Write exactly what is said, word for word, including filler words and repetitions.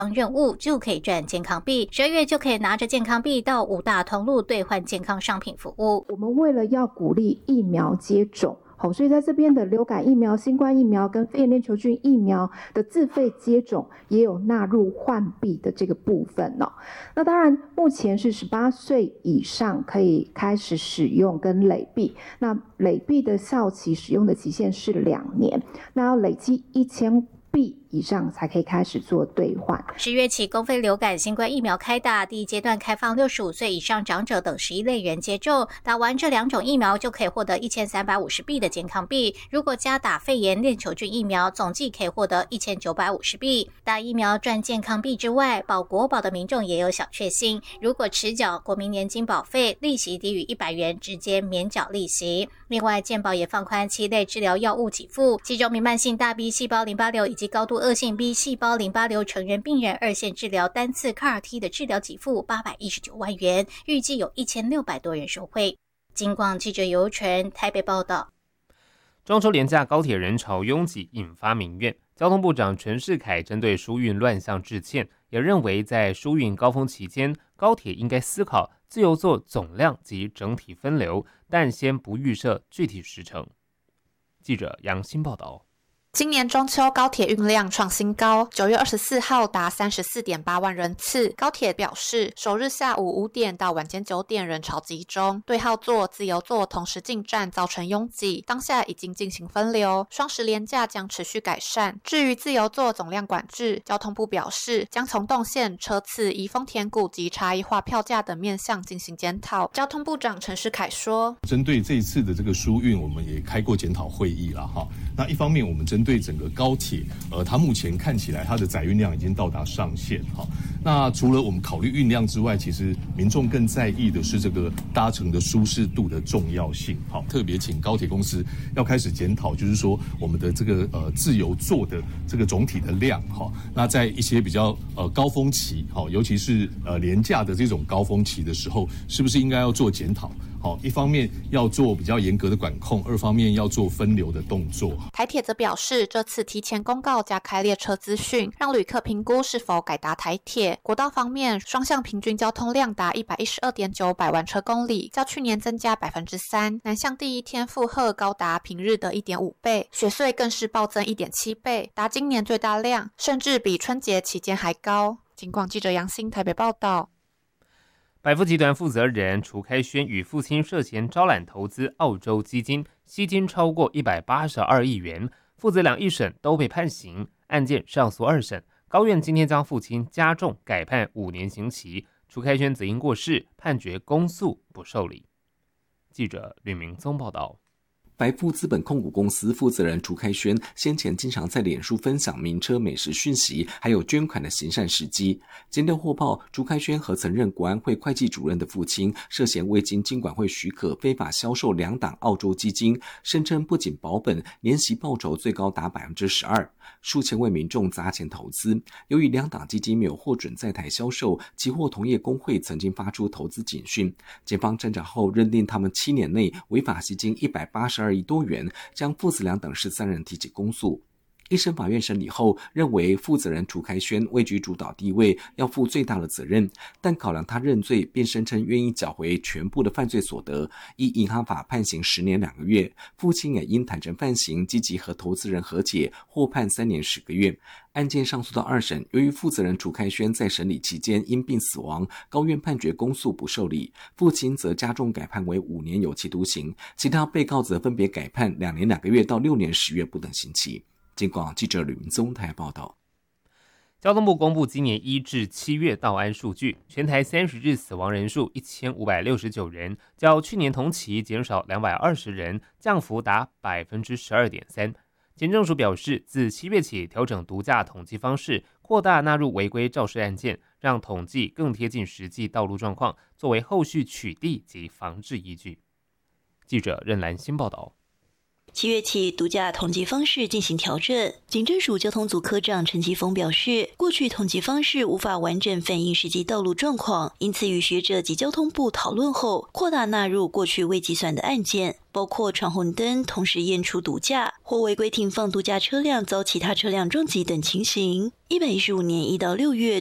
任务就可以赚健康币，十二月就可以拿着健康币到五大通路兑换健康商品服务。 我们为了要鼓励疫苗接种，好，所以在这边的流感疫苗、新冠疫苗跟肺炎链球菌疫苗的自费接种也有纳入换币的这个部分哦。那当然，目前是十八岁以上可以开始使用跟累币，那累币的效期使用的期限是两年，那要累积一千币以上才可以开始做兑换。 十月起，公费流感、新冠疫苗开打，第一阶段开放六十五岁以上长者等十一类人接种。打完这两种疫苗，就可以获得一千三百五十币的健康币。如果加打肺炎链球菌疫苗，总计可以获得一千九百五十币。打疫苗赚健康币之外，保国保的民众也有小确幸。如果迟缴国民年金保费，利息低于一百元，直接免缴利息。另外，健保也放宽七类治疗药物给付，其中弥漫性大 B 细胞淋巴瘤以及高度恶性 B 细胞淋巴瘤成人病人二线治疗单次 C A R T 的治疗给付八百一十九万元，预计有一千六百多人受惠。金广记者尤纯台北报道。 中秋连假高铁人潮拥挤，引发民怨。交通部长陈世凯针对疏运乱象致歉，也认为在疏运高峰期间，高铁应该思考自由座总量及整体分流，但先不预设具体时程。记者杨欣报道。 今年中秋高铁运量创新高，九月二十四号达 三十四点八万人次。高铁表示，首日下午五点到晚间九点人潮集中，对号座、自由座同时进站造成拥挤，当下已经进行分流，双十连假将持续改善。至于自由座总量管制，交通部表示，将从动线、车次、移风填谷及差异化票价等面向进行检讨。交通部长陈世凯说， 针对这一次的这个疏运，我们也开过检讨会议了哈。那一方面，我们针对整个高铁，呃，它目前看起来它的载运量已经到达上限哈。那除了我们考虑运量之外，其实民众更在意的是这个搭乘的舒适度的重要性。好，特别请高铁公司要开始检讨，就是说我们的这个呃自由座的这个总体的量哈。那在一些比较呃高峰期，好，尤其是呃廉价的这种高峰期的时候，是不是应该要做检讨？好，一方面要做比较严格的管控，二方面要做分流的动作。 台铁则表示，这次提前公告加开列车资讯，让旅客评估是否改搭台铁。国道方面，双向平均交通量达 一百一十二点九百万车公里，较去年增加 百分之三。南向第一天负荷高达平日的 一点五倍，雪隧更是暴增 一点七倍，达今年最大量，甚至比春节期间还高。警广记者杨欣台北报道。 百富集团负责人楚开轩与父亲涉嫌招揽投资澳洲基金，吸金超过一百八十二亿元，父子俩一审都被判刑，案件上诉二审，高院今天将父亲加重改判五年刑期，楚开轩则因过世判决公诉不受理。记者吕明宗报道。 百富资本控股公司负责人楚开轩先前经常在脸书分享名车美食讯息，还有捐款的行善事迹。检调获报，楚开轩和曾任国安会会计主任的父亲涉嫌未经金管会许可非法销售两档澳洲基金，声称不仅保本，年息报酬最高达 百分之十二， 数千位民众砸钱投资。由于两档基金没有获准在台销售，期货同业公会曾经发出投资警讯，检方侦查后认定他们七年内违法吸金一百八十二亿多元，将父子俩等十三人提起公诉。一审法院审理后认为，负责人楚开轩位居主导地位，要负最大的责任，但考量他认罪，便声称愿意缴回全部的犯罪所得，依银行法判刑十年两个月。父亲也因坦诚犯行，积极和投资人和解，获判三年十个月。案件上诉到二审，由于负责人楚开轩在审理期间因病死亡，高院判决公诉不受理，父亲则加重改判为五年有期徒刑，其他被告则分别改判两年两个月到六年十月不等刑期。警广记者吕明宗台报道。 交通部公布今年一至七月到案数据，全台三十日死亡人数一千五百六十九人，较去年同期减少两百二十人，降幅达 百分之十二点三。检政署表示，自七月起调整毒驾统计方式，扩大纳入违规肇事案件，让统计更贴近实际道路状况，作为后续取缔及防治依据。记者任兰新报道。 七月起，毒驾统计方式进行调整。警政署交通组科长陈其峰表示，过去统计方式无法完整反映实际道路状况，因此与学者及交通部讨论后，扩大纳入过去未计算的案件，包括闯红灯、同时验出毒驾或违规停放毒驾车辆遭其他车辆撞击等情形。一百一十五年一到六月，